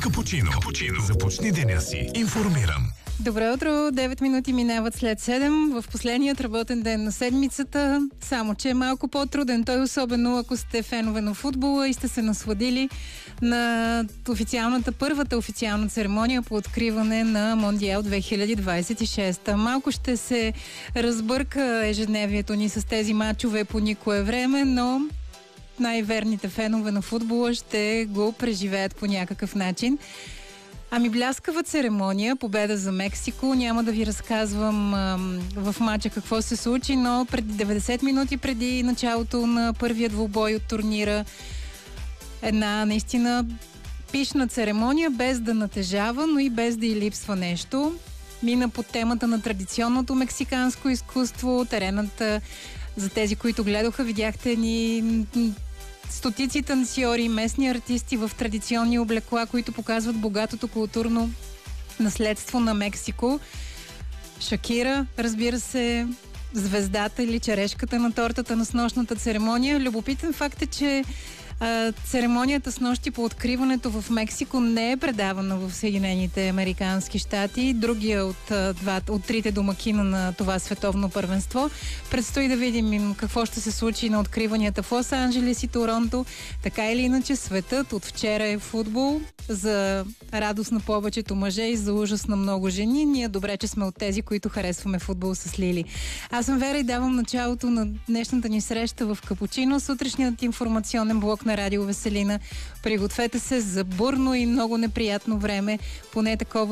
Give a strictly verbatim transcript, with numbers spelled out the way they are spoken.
Капучино. Капучино. Започни деня си информиран. Добро утро, девет минути минават след седем в последният работен ден на седмицата, само че е малко по-труден. Той особено ако сте фенове на футбола и сте се насладили на официалната, първата официална церемония по откриване на Мондиал две хиляди двадесет и шеста. Малко ще се разбърка ежедневието ни с тези мачове по никое време, но най-верните фенове на футбола ще го преживеят по някакъв начин. Ами бляскава церемония, победа за Мексико. Няма да ви разказвам ам, в мача какво се случи, но преди деветдесет минути преди началото на първия двубой от турнира, една наистина пишна церемония, без да натежава, но и без да й липсва нещо. Мина под темата на традиционното мексиканско изкуство. Теренът, за тези, които гледаха, видяхте ни стотици танцори, местни артисти в традиционни облекла, които показват богатото културно наследство на Мексико. Шакира, разбира се, звездата или черешката на тортата на снощната церемония. Любопитен факт е, че а, церемонията с нощи по откриването в Мексико не е предавана в Съединените американски щати. Другия от, а, два, от трите домакина на това световно първенство. Предстои да видим какво ще се случи на откриванията в Лос-Анджелес и Торонто. Така или иначе, светът от вчера е футбол, за радост на повечето мъже и за ужас на много жени. Ние добре, че сме от тези, които харесваме футбол с Лили. Аз съм Вера и давам началото на днешната ни среща в Капучино, сутрешният информационен блок на Радио Веселина. Пригответе се за бурно и много неприятно време, поне такова